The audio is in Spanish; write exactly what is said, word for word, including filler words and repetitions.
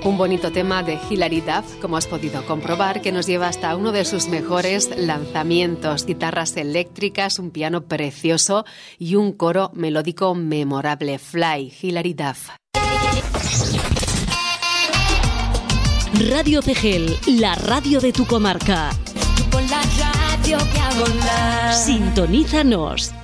Un bonito tema de Hilary Duff, como has podido comprobar, que nos lleva hasta uno de sus mejores lanzamientos. Guitarras eléctricas, un piano precioso y un coro melódico memorable. Fly, Hilary Duff. Radio Cegel, la radio de tu comarca. Por la radio que hago la... Sintonízanos.